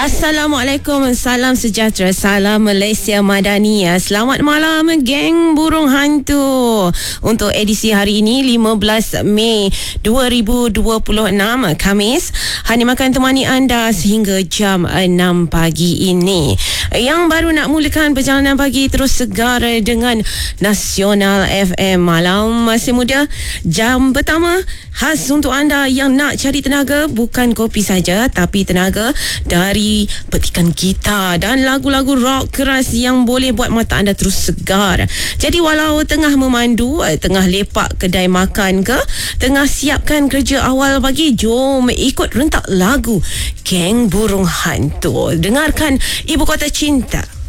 Assalamualaikum, salam sejahtera, salam Malaysia Madani. Selamat malam geng burung hantu. Untuk edisi hari ini 15 Mei 2026 Khamis, Hani makan temani anda sehingga jam 6 pagi ini. Yang baru nak mulakan perjalanan pagi terus segar dengan Nasional FM. Malam masih muda, jam pertama khas untuk anda yang nak cari tenaga, bukan kopi saja tapi tenaga dari petikan gitar dan lagu-lagu rock keras yang boleh buat mata anda terus segar. Jadi walau tengah memandu, tengah lepak kedai makan ke, tengah siapkan kerja awal pagi, jom ikut rentak lagu Geng Burung Hantu. Dengarkan Ibu Kota Cinta.